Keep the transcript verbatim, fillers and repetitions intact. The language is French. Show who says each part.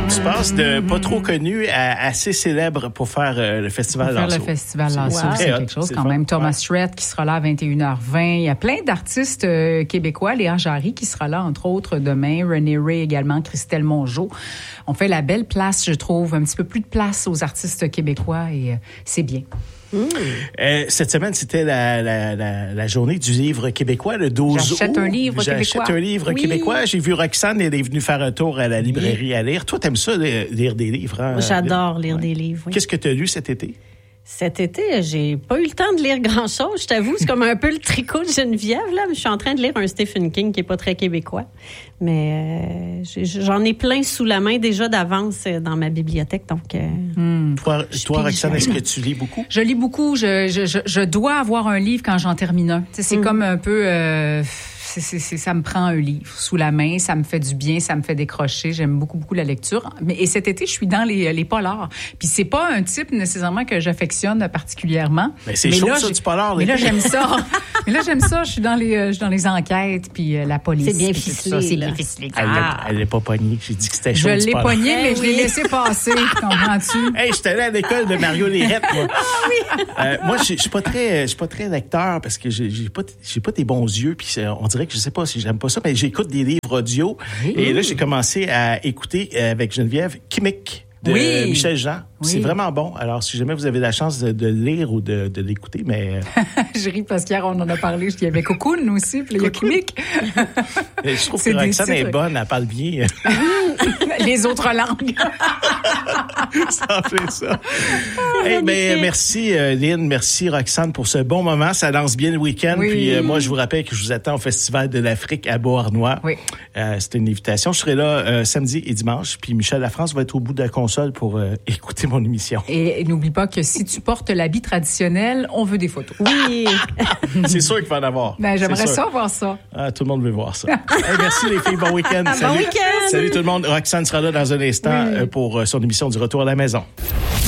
Speaker 1: tu passes de pas trop connu à assez célèbre pour faire euh, le festival
Speaker 2: Pour faire
Speaker 1: Lasso.
Speaker 2: le festival Lasso,
Speaker 1: Wow.
Speaker 2: c'est quelque chose
Speaker 1: C'est
Speaker 2: quand
Speaker 1: fun.
Speaker 2: même. Thomas
Speaker 1: Ouais.
Speaker 2: Strait qui sera là à vingt et une heures vingt. Il y a plein d'artistes euh, québécois. Léa Jarry qui sera là, entre autres, demain. René Ray également, Christelle Mongeau. On fait la belle place, je trouve, un petit peu plus de place aux artistes québécois et euh, c'est bien.
Speaker 1: Mmh. Euh, cette semaine, c'était la, la, la, la journée du livre québécois, le douze août.
Speaker 2: J'achète un livre
Speaker 1: J'achète
Speaker 2: québécois.
Speaker 1: un livre
Speaker 2: Oui.
Speaker 1: québécois. J'ai vu Roxane, elle est venue faire un tour à la librairie à lire. Toi, t'aimes ça, lire des livres? Hein?
Speaker 3: J'adore lire
Speaker 1: Ouais.
Speaker 3: des livres, oui.
Speaker 1: Qu'est-ce que tu as lu cet été?
Speaker 3: Cet été, j'ai pas eu le temps de lire grand-chose, je t'avoue. C'est comme un peu le tricot de Geneviève, là. Je suis en train de lire un Stephen King qui est pas très québécois. Mais euh, j'en ai plein sous la main déjà d'avance dans ma bibliothèque. Donc, euh,
Speaker 2: Hmm.
Speaker 1: Toi, toi Roxane, est-ce que tu lis beaucoup?
Speaker 2: Je lis beaucoup. Je, je, je, je dois avoir un livre quand j'en termine un. Tu sais, c'est
Speaker 3: Mm.
Speaker 2: comme un peu... Euh, c'est, c'est, c'est, ça me prend un livre sous la main. Ça me fait du bien. Ça me fait décrocher. J'aime beaucoup, beaucoup la lecture. Mais, et cet été, je suis dans les, les polars. Puis c'est pas un type nécessairement que j'affectionne particulièrement.
Speaker 1: Mais c'est chaud, ça, du polar.
Speaker 2: Mais là,
Speaker 1: l'été.
Speaker 2: j'aime ça. Mais là, j'aime ça. Je suis dans les, euh, je suis dans les enquêtes, puis euh, la police.
Speaker 3: C'est bien
Speaker 2: puis tout
Speaker 3: ficelé,
Speaker 2: ça. C'est
Speaker 3: là.
Speaker 2: bien ficelé.
Speaker 1: Elle l'a-
Speaker 2: Ah.
Speaker 1: elle l'a pas pogné. J'ai dit que c'était chaud.
Speaker 2: Je
Speaker 1: du
Speaker 2: l'ai
Speaker 1: polar.
Speaker 2: pogné, mais
Speaker 3: Eh
Speaker 2: je l'ai
Speaker 3: oui.
Speaker 2: laissé passer. Comprends-tu?
Speaker 1: Hey, j'étais allé à l'école de Mario Lérette, moi. Euh, moi, je je suis pas très, je suis pas très lecteur parce que j'ai j'ai pas, j'ai pas des bons yeux. Puis c'est- on dirait que je sais pas si j'aime pas ça, mais j'écoute des livres audio. Et là, j'ai commencé à écouter euh, avec Geneviève Kimmick de
Speaker 2: Oui.
Speaker 1: Michel Jean.
Speaker 2: Oui.
Speaker 1: C'est vraiment bon. Alors, si jamais vous avez la chance de, de le lire ou de, de l'écouter, mais euh,
Speaker 2: Je ris parce qu'hier, on en a parlé. Il y avait Cocoon aussi, puis il y a Kimmick.
Speaker 1: je trouve
Speaker 2: C'est
Speaker 1: que
Speaker 2: des
Speaker 1: Roxane est
Speaker 2: titres.
Speaker 1: bonne, elle parle bien.
Speaker 2: Les autres langues.
Speaker 1: Ça fait ça. Hey, ben, merci euh, Lynn, merci Roxane pour ce bon moment. Ça lance bien le week-end.
Speaker 2: Oui.
Speaker 1: Puis euh, moi, je vous rappelle que je vous attends au Festival de l'Afrique à Beauharnois.
Speaker 2: Oui.
Speaker 1: Euh, c'était une invitation. Je serai là euh, samedi et dimanche. Puis Michel Lafrance va être au bout de la console pour euh, écouter mon émission.
Speaker 2: Et, et n'oublie pas que si tu portes l'habit traditionnel, on veut des photos.
Speaker 3: oui.
Speaker 1: C'est sûr qu'il va en avoir.
Speaker 2: Ben, j'aimerais
Speaker 1: C'est sûr.
Speaker 2: ça voir ça.
Speaker 1: Ah, tout le monde veut voir ça. Hey, merci les filles. Bon week-end.
Speaker 3: Bon
Speaker 1: Salut.
Speaker 3: week-end.
Speaker 1: Salut tout le monde. Roxane sera là dans un instant
Speaker 2: Oui.
Speaker 1: euh, pour euh, son émission du Retour à la maison.